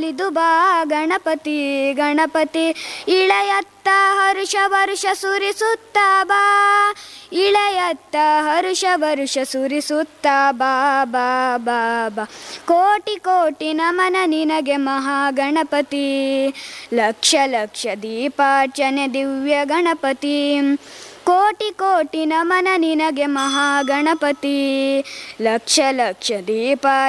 ಒಲಿದು ಬಾ ಗಣಪತಿ ಗಣಪತಿ. ಇಳೆಯತ್ತ ಹರುಷ ವರುಷ ಸುರಿಸುತ್ತ ಬಾ, ಇಳೆಯತ್ತ ಹರುಷ ವರುಷ ಸುರಿಸುತ್ತ ಬಾ ಬಾ ಬಾ ಬಾ. ಕೋಟಿ ಕೋಟಿ ನಮನ ನಿನಗೆ ಮಹಾಗಣಪತಿ, ಲಕ್ಷ ಲಕ್ಷ ದೀಪಾರ್ಚನೆ ದಿವ್ಯ ಗಣಪತಿ. ಕೋಟಿ ಕೋಟಿ ನಮನ ನಿನಗೆ ಮಹಾಗಣಪತಿ, ಲಕ್ಷ ಲಕ್ಷ ದೀಪ